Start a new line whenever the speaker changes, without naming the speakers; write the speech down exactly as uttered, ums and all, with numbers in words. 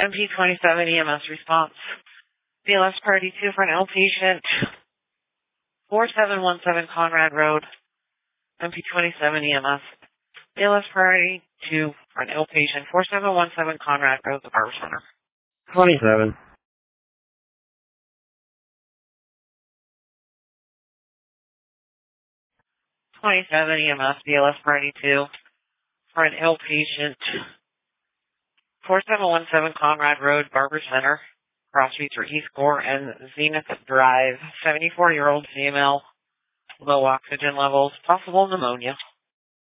M P twenty-seven E M S response. B L S Priority two for an outpatient. four seven one seven Conrad Road. M P twenty-seven E M S. B L S Priority two for an outpatient. four seven one seven Conrad Road, the Barber Center.
twenty-seven.
twenty-seven E M S, B L S Priority two for an outpatient. four seven one seven Conrad Road, Barber Center. Cross streets are East Gore and Zenith Drive. seventy-four-year-old female. Low oxygen levels. Possible pneumonia.